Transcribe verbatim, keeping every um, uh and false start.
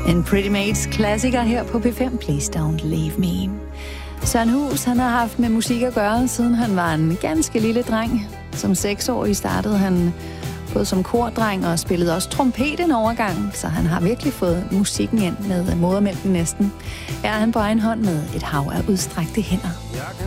En Pretty Mates klassiker her på P fem, Please Don't Leave Me. Søren Hus, han har haft med musik at gøre, siden han var en ganske lille dreng. Som seksårig startede han både som kordreng og spillede også trompet en overgang, så han har virkelig fået musikken ind med modermælken næsten. Er han på egen hånd med et hav af udstrakte hænder.